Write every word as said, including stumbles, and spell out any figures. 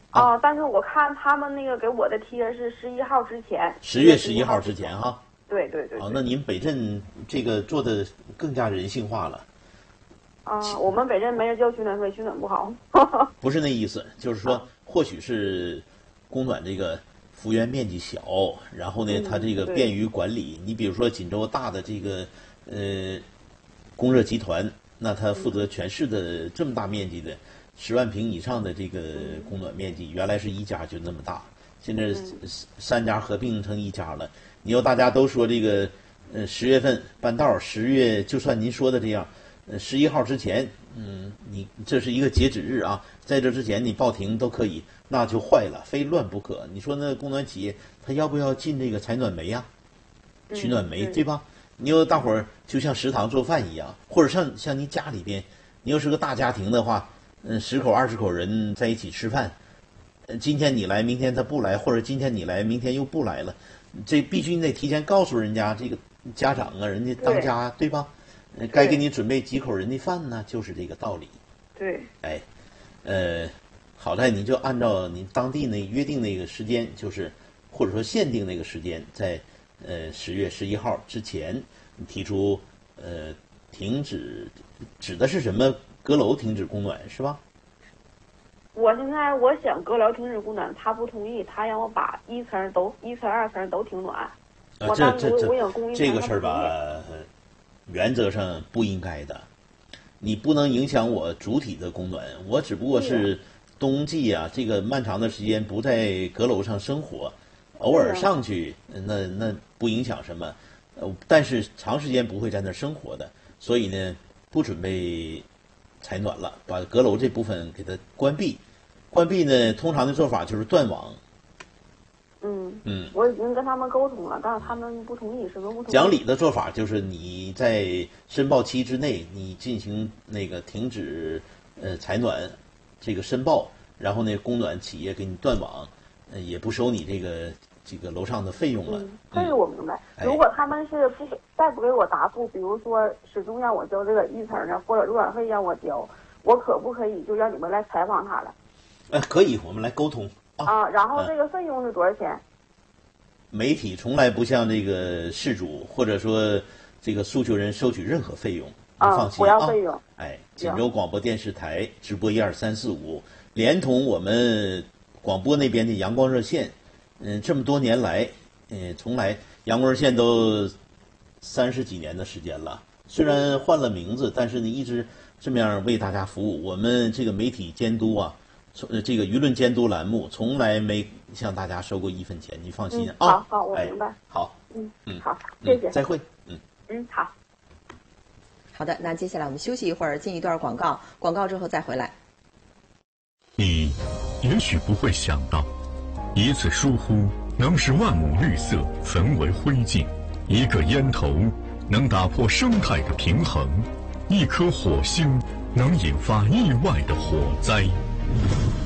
啊、哦，但是我看他们那个给我的贴是十一号之前， 十月十一号之前哈。 对对 对, 对。 哦，那您北镇这个做的更加人性化了。 啊、呃，我们北镇没人交取暖费，取暖不好。 不是那意思，就是说，或许是供暖这个幅员面积小，然后呢， 嗯、 它这个便于管理。你比如说锦州大的这个呃供热集团，那它负责全市的这么大面积的十万平以上的这个供暖面积，原来是一家就那么大，现在三家合并成一家了。你要大家都说这个呃十月份办道，十月就算您说的这样。呃，十一号之前，嗯，你这是一个截止日啊，在这之前你报停都可以，那就坏了，非乱不可。你说那供暖企业他要不要进这个采暖煤呀、啊？取暖煤、嗯、对吧？你要大伙儿就像食堂做饭一样，或者像像你家里边，你要是个大家庭的话，嗯，十口二十口人在一起吃饭，呃，今天你来，明天他不来，或者今天你来，明天又不来了，这必须你得提前告诉人家这个家长啊，人家当家 对, 对吧？该给你准备几口人的饭呢，就是这个道理。 对， 哎，呃，好在你就按照你当地那约定那个时间，就是或者说限定那个时间，在呃十月十一号之前，你提出呃停止，指的是什么？阁楼停止供暖是吧？ 我现在我想阁楼停止供暖，他不同意，他让我把一层都一层二层都停暖。 啊，这这这这个事儿吧。原则上不应该的，你不能影响我主体的供暖。我只不过是冬季啊，这个漫长的时间不在阁楼上生活，偶尔上去，那那不影响什么。呃，但是长时间不会在那儿生活的，所以呢，不准备采暖了，把阁楼这部分给它关闭。关闭呢，通常的做法就是断网。 嗯嗯， 我已经跟他们沟通了，但是他们不同意，什么不同意？ 讲理的做法就是你在申报期之内，你进行那个停止呃采暖这个申报，然后呢，供暖企业给你断网，呃，也不收你这个这个楼上的费用了。 嗯，这个我明白。嗯、如果他们是不再不给我答复，比如说始终让我交这个一层的，或者入管费让我交，我可不可以就让你们来采访他了？ 呃，可以，我们来沟通。 啊，然后这个费用是多少钱？ 媒体从来不向这个事主或者说这个诉求人收取任何费用， 啊， 放心不要费用。 啊、哎，锦州广播电视台直播一二三四五，连同我们广播那边的阳光热线，嗯，这么多年来，嗯，从来阳光热线都三十几年的时间了，虽然换了名字，但是呢，一直这么样为大家服务。我们这个媒体监督啊。呃，这个舆论监督栏目从来没向大家收过一分钱，你放心、 嗯、 啊。 好好，我明白。 哎、好， 嗯嗯，好，谢谢、 嗯，再会。嗯嗯，好。 好的，那接下来我们休息一会儿，进一段广告，广告之后再回来。 你也许不会想到，一次疏忽能使万亩绿色焚为灰烬，一个烟头能打破生态的平衡，一颗火星能引发意外的火灾。